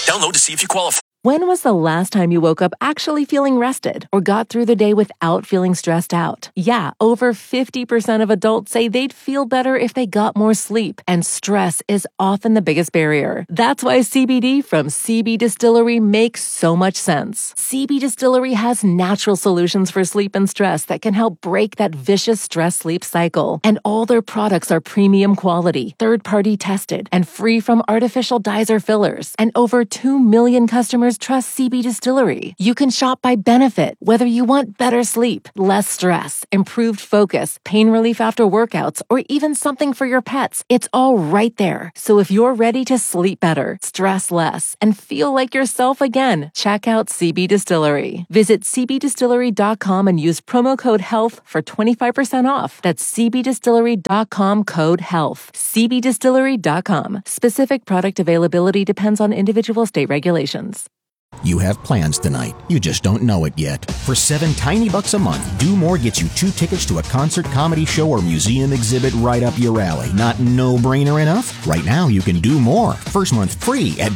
Download to see if you qualify. When was the last time you woke up actually feeling rested or got through the day without feeling stressed out? Yeah, over 50% of adults say they'd feel better if they got more sleep, and stress is often the biggest barrier. That's why CBD from CB Distillery makes so much sense. CB Distillery has natural solutions for sleep and stress that can help break that vicious stress-sleep cycle. And all their products are premium quality, third-party tested, and free from artificial dyes or fillers. And over 2 million customers trust CB Distillery. You can shop by benefit, whether you want better sleep, less stress, improved focus, pain relief after workouts, or even something for your pets. It's all right there. So if you're ready to sleep better, stress less, and feel like yourself again, check out CB Distillery. Visit cbdistillery.com and use promo code HEALTH for 25% off. That's cbdistillery.com, code HEALTH. cbdistillery.com. Specific product availability depends on individual state regulations. You have plans tonight. You just don't know it yet. For $7 tiny bucks a month, Do More gets you 2 tickets to a concert, comedy show, or museum exhibit right up your alley. Not no-brainer enough? Right now, you can do more. First month free at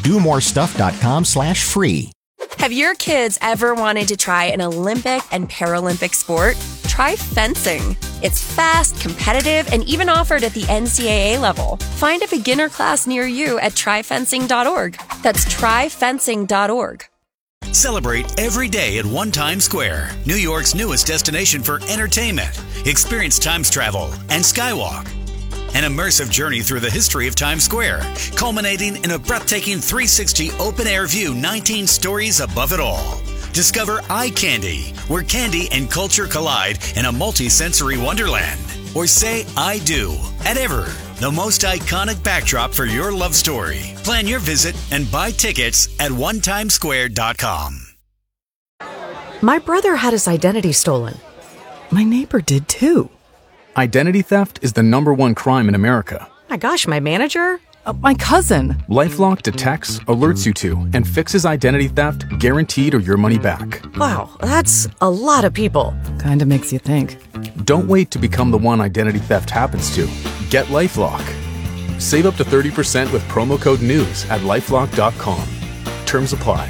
domorestuff.com/free. Have your kids ever wanted to try an Olympic and Paralympic sport? Try fencing. It's fast, competitive, and even offered at the NCAA level. Find a beginner class near you at tryfencing.org. That's tryfencing.org. Celebrate every day at One Times Square, New York's newest destination for entertainment. Experience Times travel and Skywalk. An immersive journey through the history of Times Square, culminating in a breathtaking 360 open-air view, 19 stories above it all. Discover Eye Candy, where candy and culture collide in a multi-sensory wonderland. Or say I do at Ever, the most iconic backdrop for your love story. Plan your visit and buy tickets at onetimesquare.com. My brother had his identity stolen. My neighbor did too. Identity theft is the #1 crime in America. My gosh, my manager? My cousin. LifeLock detects, alerts you to, and fixes identity theft guaranteed or your money back. Wow, that's a lot of people. Kinda makes you think. Don't wait to become the one identity theft happens to. Get LifeLock. Save up to 30% with promo code NEWS at lifelock.com. Terms apply.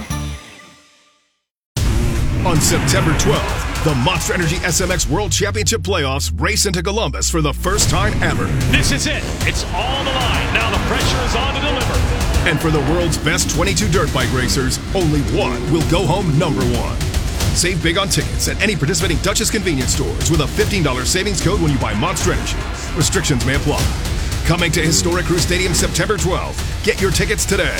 On September 12th, the Monster Energy SMX World Championship Playoffs race into Columbus for the first time ever. This is it. It's all the line. Now the pressure is on to deliver. And for the world's best 22 dirt bike racers, only one will go home #1. Save big on tickets at any participating Dutchess convenience stores with a $15 savings code when you buy Monster Energy. Restrictions may apply. Coming to Historic Crew Stadium September 12th. Get your tickets today.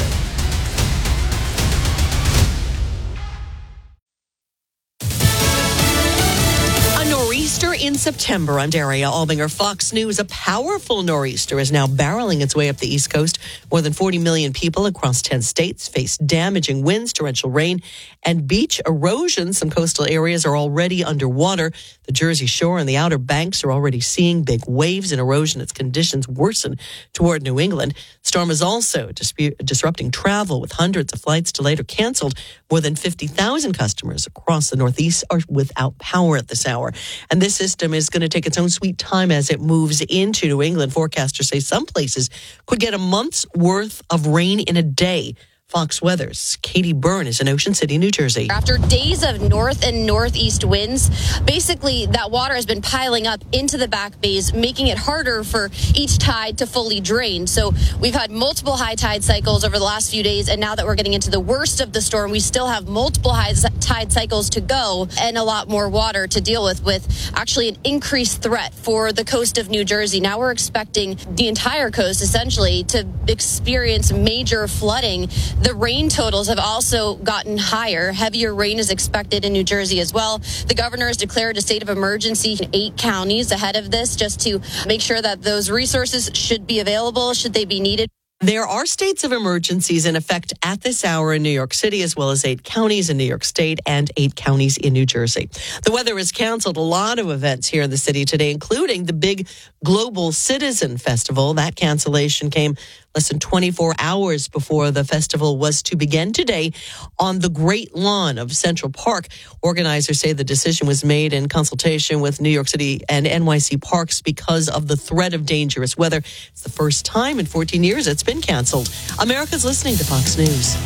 In September, Daria Albinger, Fox News. A powerful nor'easter is now barreling its way up the East Coast. More than 40 million people across 10 states face damaging winds, torrential rain, and beach erosion. Some coastal areas are already underwater. The Jersey Shore and the Outer Banks are already seeing big waves and erosion as conditions worsen toward New England. Storm is also disrupting travel, with hundreds of flights delayed or canceled. More than 50,000 customers across the Northeast are without power at this hour. And this system is going to take its own sweet time as it moves into New England. Forecasters say some places could get a month's worth of rain in a day. Fox Weather's Katie Byrne is in Ocean City, New Jersey. After days of north and northeast winds, basically that water has been piling up into the back bays, making it harder for each tide to fully drain. So we've had multiple high tide cycles over the last few days, and now that we're getting into the worst of the storm, we still have multiple high tide cycles to go and a lot more water to deal with actually an increased threat for the coast of New Jersey. Now we're expecting the entire coast essentially to experience major flooding. The rain totals have also gotten higher. Heavier rain is expected in New Jersey as well. The governor has declared a state of emergency in 8 counties ahead of this, just to make sure that those resources should be available should they be needed. There are states of emergencies in effect at this hour in New York City, as well as 8 counties in New York State and 8 counties in New Jersey. The weather has canceled a lot of events here in the city today, including the big Global Citizen Festival. That cancellation came less than 24 hours before the festival was to begin today on the Great Lawn of Central Park. Organizers say the decision was made in consultation with New York City and NYC Parks because of the threat of dangerous weather. It's the first time in 14 years it's been canceled. America's listening to Fox News.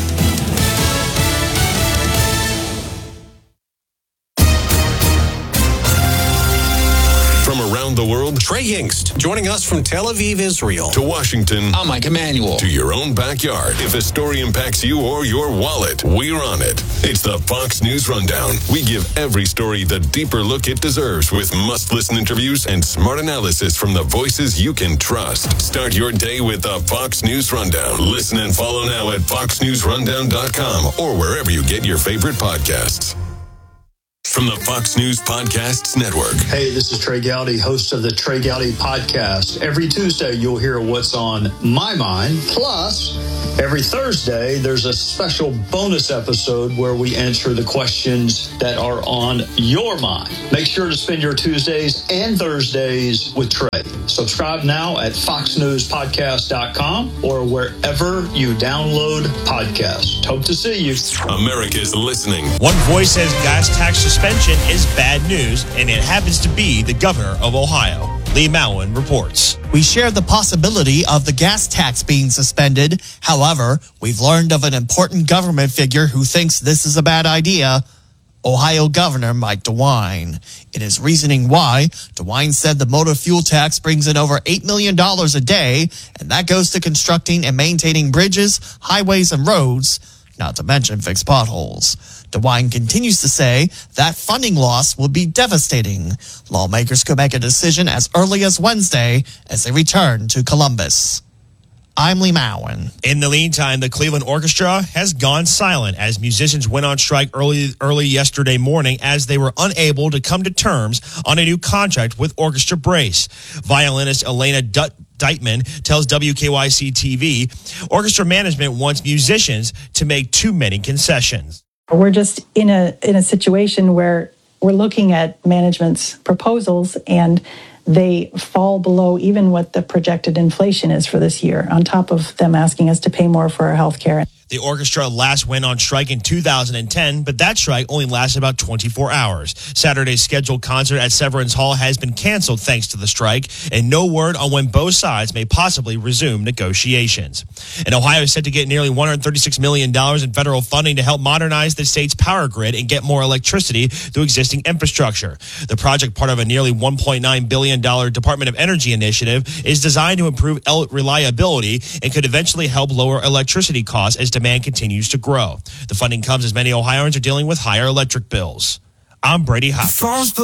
From around the world, Trey Yingst, joining us from Tel Aviv, Israel. To Washington, I'm Mike Emanuel. To your own backyard. If a story impacts you or your wallet, we're on it. It's the Fox News Rundown. We give every story the deeper look it deserves with must-listen interviews and smart analysis from the voices you can trust. Start your day with the Fox News Rundown. Listen and follow now at foxnewsrundown.com or wherever you get your favorite podcasts. From the Fox News Podcasts Network. Hey, this is Trey Gowdy, host of the Trey Gowdy Podcast. Every Tuesday, you'll hear what's on my mind. Plus, every Thursday, there's a special bonus episode where we answer the questions that are on your mind. Make sure to spend your Tuesdays and Thursdays with Trey. Subscribe now at foxnewspodcast.com or wherever you download podcasts. Hope to see you. America's listening. One voice says gas tax suspension is bad news, and it happens to be the governor of Ohio. Lee Mowen reports. We shared the possibility of the gas tax being suspended. However, we've learned of an important government figure who thinks this is a bad idea. Ohio Governor Mike DeWine. In his reasoning why, DeWine said the motor fuel tax brings in over $8 million a day, and that goes to constructing and maintaining bridges, highways, and roads, not to mention fix potholes. DeWine continues to say that funding loss will be devastating. Lawmakers could make a decision as early as Wednesday as they return to Columbus. I'm Lee Mowen. In the meantime, the Cleveland Orchestra has gone silent as musicians went on strike early yesterday morning as they were unable to come to terms on a new contract with Orchestra Brace. Violinist Elena Deitman tells WKYC TV, orchestra management wants musicians to make too many concessions. We're just in a situation where we're looking at management's proposals and they fall below even what the projected inflation is for this year, on top of them asking us to pay more for our health care. The orchestra last went on strike in 2010, but that strike only lasted about 24 hours. Saturday's scheduled concert at Severance Hall has been canceled thanks to the strike, and no word on when both sides may possibly resume negotiations. And Ohio is set to get nearly $136 million in federal funding to help modernize the state's power grid and get more electricity through existing infrastructure. The project, part of a nearly $1.9 billion Department of Energy initiative, is designed to improve reliability and could eventually help lower electricity costs as demand continues to grow. The funding comes as many Ohioans are dealing with higher electric bills. I'm Brady Hopkins.